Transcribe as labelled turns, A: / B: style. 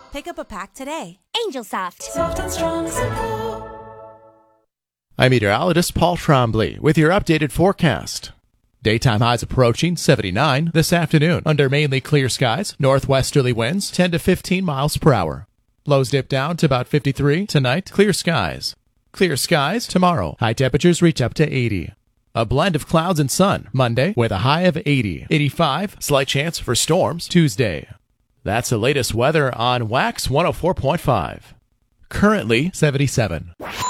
A: Pick up a pack today.
B: Angel Soft.
C: Soft and strong simple.
D: I'm meteorologist Paul Trombley with your updated forecast. Daytime highs approaching 79 this afternoon under mainly clear skies, northwesterly winds 10 to 15 miles per hour. Lows dip down to about 53 tonight, clear skies. Clear skies tomorrow, high temperatures reach up to 80. A blend of clouds and sun Monday with a high of 80. 85, slight chance for storms Tuesday. That's the latest weather on Wax 104.5. Currently 77.